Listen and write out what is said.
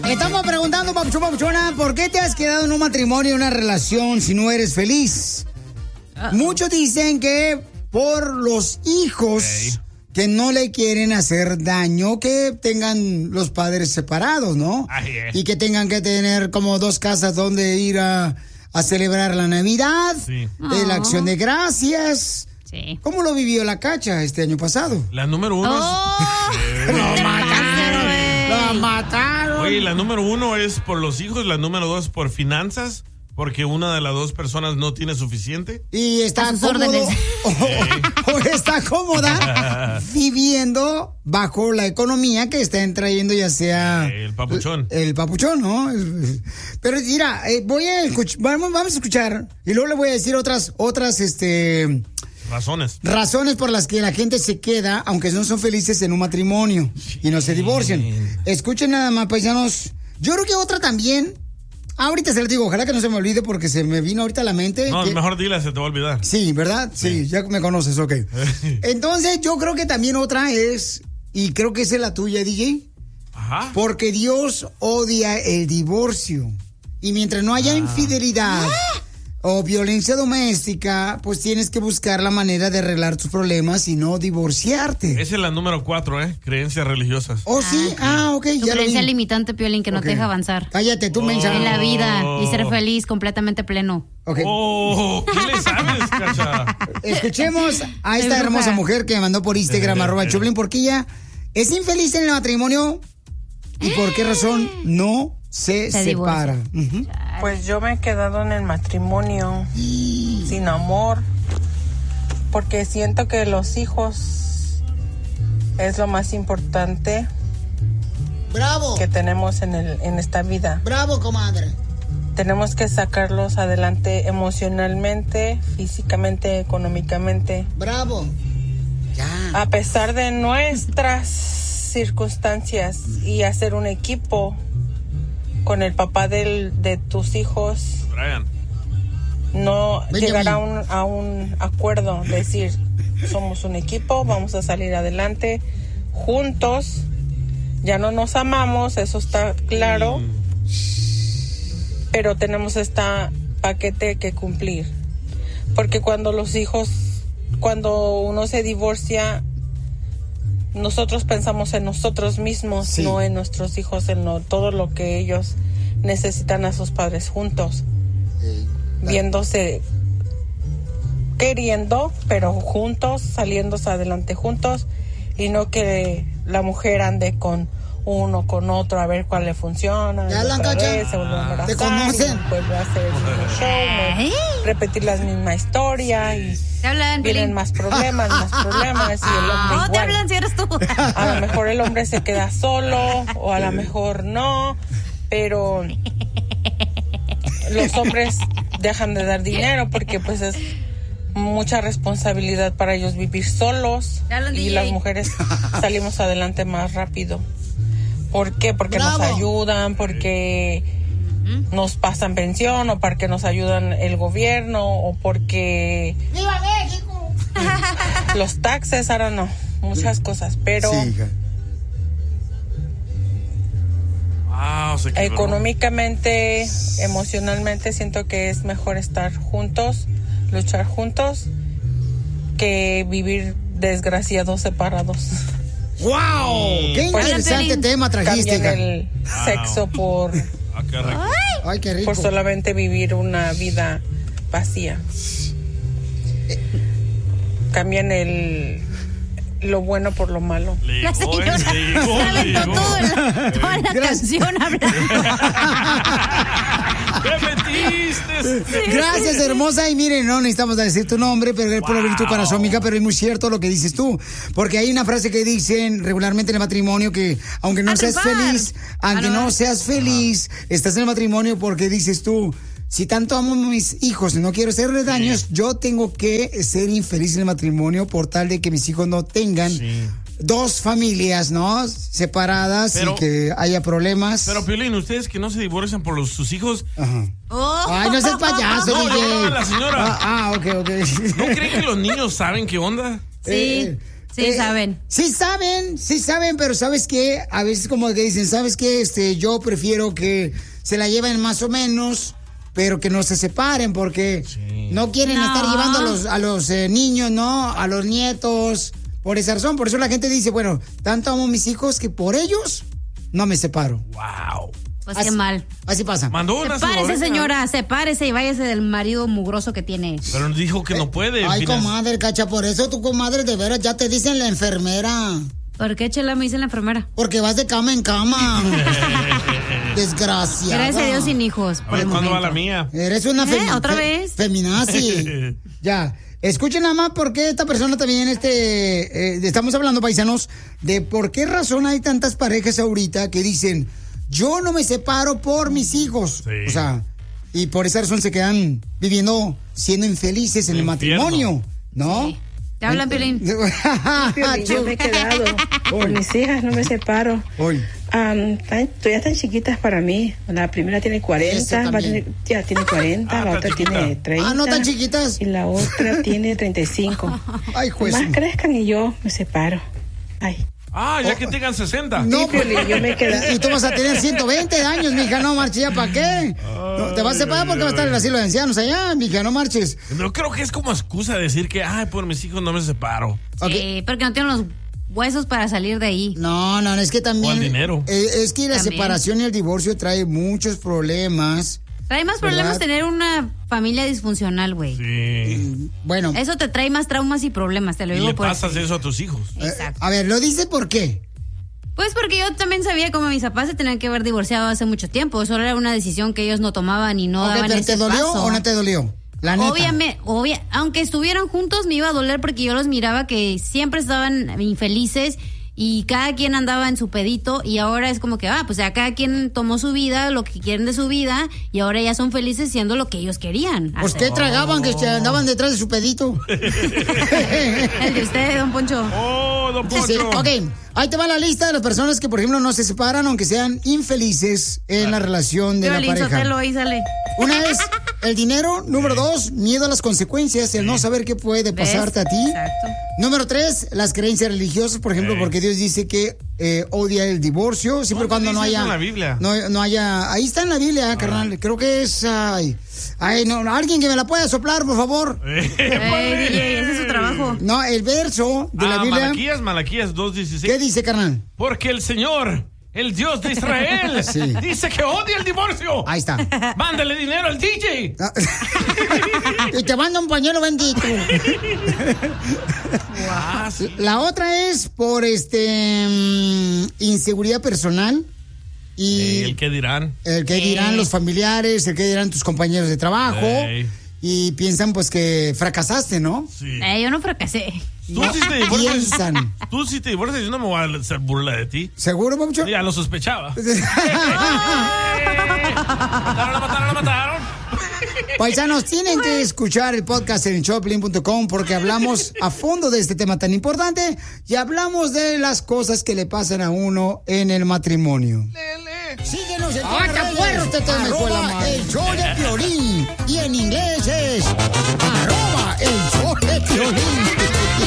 Estamos preguntando, papuchón, papuchona, ¿por qué te has quedado en un matrimonio, en una relación, si no eres feliz? Muchos dicen que por los hijos que no le quieren hacer daño, que tengan los padres separados, ¿no? Y que tengan que tener como 2 casas donde ir a celebrar la Navidad, la Acción de Gracias. Sí. ¿Cómo lo vivió la Cacha este año pasado? La número 1 ¡La mataron! Oye, la número 1 es por los hijos, la número 2 por finanzas, porque una de las 2 personas no tiene suficiente. Y está cómodo o está cómoda viviendo bajo la economía que están trayendo, ya sea el papuchón. El papuchón, ¿no? Pero mira, voy a escuchar, vamos a escuchar y luego le voy a decir otras razones por las que la gente se queda, aunque no son felices en un matrimonio y no se divorcian. Escuchen nada más, paisanos. Yo creo que otra también. Ahorita se les digo, ojalá que no se me olvide porque se me vino ahorita a la mente. No, mejor dila, se te va a olvidar. Sí, ¿verdad? Sí, ya me conoces, ok. Entonces, yo creo que también otra es, y creo que esa es la tuya, DJ. Ajá. Porque Dios odia el divorcio. Y mientras no haya infidelidad o violencia doméstica, pues tienes que buscar la manera de arreglar tus problemas y no divorciarte. Esa es la número 4, creencias religiosas. ¿Oh, sí? Ok, tu ya lo creencia vi. limitante, Piolín, que no te deja avanzar. Cállate, tú, mensa. En la vida y ser feliz, completamente pleno. Okay. ¿Qué le sabes, Cacha? Escuchemos a esta hermosa mujer que me mandó por Instagram, @Choplin, porque ella es infeliz en el matrimonio y por qué razón no se separa. Pues yo me he quedado en el matrimonio sin amor, porque siento que los hijos es lo más importante que tenemos en esta vida. Bravo, comadre. Tenemos que sacarlos adelante emocionalmente, físicamente, económicamente. Bravo. Ya. A pesar de nuestras circunstancias, y hacer un equipo con el papá de tus hijos. Brian. No llegar a un acuerdo, decir, somos un equipo, vamos a salir adelante juntos. Ya no nos amamos, eso está claro. Pero tenemos este paquete que cumplir. Porque cuando uno se divorcia, nosotros pensamos en nosotros mismos, no en nuestros hijos, en todo lo que ellos necesitan a sus padres juntos. Viéndose, queriendo, pero juntos, saliéndose adelante juntos, y no que la mujer ande con uno, con otro, a ver cuál le funciona. Ya otra vez, se vuelve a embarazar, ¿te conocen? Y vuelve a hacer el mismo show, repetir la misma historia, y vienen más problemas, y el hombre igual. Te hablan si eres tú. A lo mejor el hombre se queda solo, o a lo mejor no, pero los hombres dejan de dar dinero porque pues es mucha responsabilidad para ellos vivir solos, y las mujeres salimos adelante más rápido. ¿Por qué? Porque nos ayudan, porque nos pasan pensión, o porque nos ayudan el gobierno, o porque ¡Viva México! los taxes, ahora no, muchas cosas, pero económicamente, emocionalmente siento que es mejor estar juntos, luchar juntos, que vivir desgraciados separados. ¡Wow! ¡Qué interesante tema trajiste! Cambian el sexo por Ay, qué rico. por solamente vivir una vida vacía. Cambian lo bueno por lo malo. La señora se aventó toda la canción hablando. ¿Qué metiste? Gracias, hermosa. Y miren, no necesitamos decir tu nombre, pero es por abrir tu corazón, mija, pero es muy cierto lo que dices tú. Porque hay una frase que dicen regularmente en el matrimonio que aunque no seas feliz, estás en el matrimonio porque dices tú, si tanto amo a mis hijos y no quiero hacerles daños, yo tengo que ser infeliz en el matrimonio por tal de que mis hijos no tengan dos familias, ¿no? Separadas, y que haya problemas. Pero, Piolín, ustedes que no se divorcian por sus hijos. Ay, no seas payaso, no, DJ. No, la señora. Ok. ¿No creen que los niños saben qué onda? Sí. Sí, saben. Sí saben, pero ¿sabes qué? A veces como que dicen, ¿sabes qué? Yo prefiero que se la lleven más o menos, pero que no se separen, porque no quieren estar llevando a los niños, ¿no? A los nietos, por esa razón. Por eso la gente dice, bueno, tanto amo a mis hijos que por ellos no me separo. Wow. Pues qué mal. Así pasa. Sepárese, señora, sepárese y váyase del marido mugroso que tiene. Pero dijo que no puede. Ay, comadre, cacha, por eso tu comadre de veras ya te dicen la enfermera. ¿Por qué, Chela, me dicen la enfermera? Porque vas de cama en cama. Desgraciada. Gracias a Dios sin hijos. A ver, ¿cuándo va la mía? Eres una ¿Otra vez? Feminazi. Ya. Escuchen nada más por qué esta persona también, estamos hablando, paisanos, de por qué razón hay tantas parejas ahorita que dicen, yo no me separo por mis hijos. Sí. O sea, y por esa razón se quedan viviendo, siendo infelices en el matrimonio, ¿no? Sí. ¿Te hablan, Piolín? Yo me he quedado. Por mis hijas no me separo. Ya están chiquitas para mí. La primera tiene 40, ya tiene 40, la otra tiene 30. ¿No tan chiquitas? Y la otra tiene 35. Ay, juez. Más crezcan y yo me separo. Ay. Ya que tengan 60. No, sí, Piolín, yo me he quedado. Y tú vas a tener 120 años, mija, no marches ya, ¿para qué? No, te vas a separar porque va a estar en el asilo de ancianos allá, mija, no marches. Pero creo que es como excusa decir que, por mis hijos no me separo. Sí, porque no tienen los huesos para salir de ahí. No, es que también... O el dinero. Es que la separación y el divorcio trae muchos problemas. Trae más problemas tener una familia disfuncional, güey. Sí. Bueno. Eso te trae más traumas y problemas, te lo digo. Y le pasas eso a tus hijos. Exacto. A ver, ¿lo dices por qué? Pues porque yo también sabía como mis papás se tenían que haber divorciado hace mucho tiempo. Eso era una decisión que ellos no tomaban y no daban pero ese ¿te dolió paso. o no te dolió? La neta. Obviamente, aunque estuvieran juntos me iba a doler porque yo los miraba que siempre estaban infelices y cada quien andaba en su pedito y ahora es como que, pues ya cada quien tomó su vida, lo que quieren de su vida y ahora ya son felices siendo lo que ellos querían. Pues ¿qué tragaban que andaban detrás de su pedito? El de usted, don Poncho. Don Poncho. Sí, ok, ahí te va la lista de las personas que, por ejemplo, no se separan aunque sean infelices en la relación de la pareja. Ahí sale. Una es el dinero. Número 2, miedo a las consecuencias, el no saber qué puede pasarte a ti. Exacto. Número 3, las creencias religiosas, por ejemplo, porque Dios dice que odia el divorcio, siempre y cuando no haya... en la Biblia? No haya... Ahí está en la Biblia, carnal. Creo que es... alguien que me la pueda soplar, por favor. DJ, ese es su trabajo. No, el verso de la Biblia... Malaquías 2:16. ¿Qué dice, carnal? Porque el Señor, el Dios de Israel, dice que odia el divorcio. Ahí está. Mándale dinero al DJ. Y te manda un pañuelo bendito. Sí. La otra es por inseguridad personal. Y el que dirán. El que dirán los familiares, el que dirán tus compañeros de trabajo. Y piensan pues que fracasaste, ¿no? Sí. Yo no fracasé. Tú sí te divorcias. Tú sí te divorcias, yo no me voy a hacer burla de ti. ¿Seguro, Papucho? Ya lo sospechaba. Lo mataron. Paisanos, tienen que escuchar el podcast en Choplin.com porque hablamos a fondo de este tema tan importante y hablamos de las cosas que le pasan a uno en el matrimonio. Síguenos en el show de Piolín y en inglés es @el show de Piolín.